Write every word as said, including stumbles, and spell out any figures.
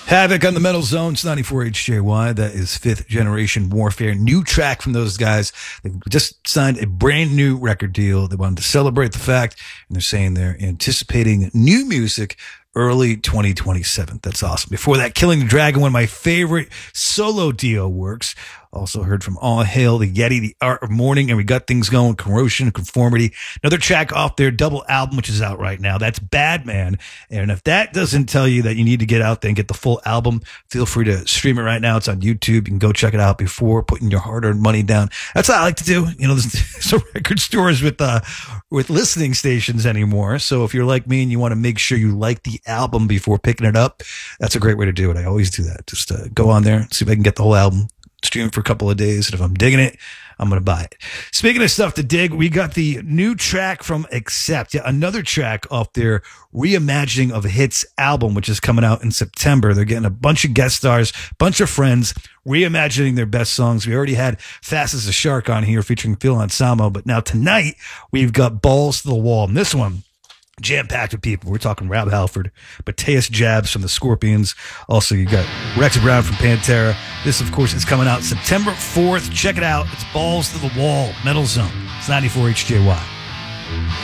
Havoc on the Metal Zone. It's ninety-four H J Y. That is Fifth Generation Warfare. New track from those guys. They just signed a brand new record deal. They wanted to celebrate the fact, and they're saying they're anticipating new music early twenty twenty-seven. That's awesome. Before that, Killing the Dragon, one of my favorite solo Dio works. Also heard from All Hail the Yeti, The Art of Mourning, and We Got Things Going, Corrosion, Conformity. Another track off their double album, which is out right now. That's Bad Man. And if that doesn't tell you that you need to get out there and get the full album, feel free to stream it right now. It's on YouTube. You can go check it out before putting your hard-earned money down. That's what I like to do. You know, there's, there's no record stores with, uh, with listening stations anymore. So if you're like me and you want to make sure you like the album before picking it up, that's a great way to do it. I always do that. Just uh, go on there, see if I can get the whole album, stream it for a couple of days, and if I'm digging it, I'm going to buy it. Speaking of stuff to dig, we got the new track from Accept, yeah, another track off their Reimagining of Hits album, which is coming out in September. They're getting a bunch of guest stars, bunch of friends, reimagining their best songs. We already had Fast as a Shark on here featuring Phil Anselmo, but now tonight we've got Balls to the Wall. And this one, jam-packed with people. We're talking Rob Halford, Mateus Jabs from the Scorpions. Also, you got Rex Brown from Pantera. This, of course, is coming out September fourth. Check it out. It's Balls to the Wall, Metal Zone. It's ninety-four H J Y.